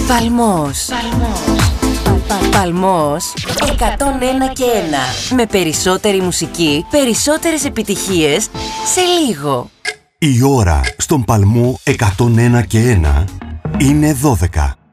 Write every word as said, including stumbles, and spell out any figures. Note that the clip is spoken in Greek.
Παλμός. Παλμός. Παλμός εκατόν ένα και ένα. Με περισσότερη μουσική, περισσότερες επιτυχίες σε λίγο. Η ώρα στον Παλμό εκατόν ένα και ένα είναι δώδεκα.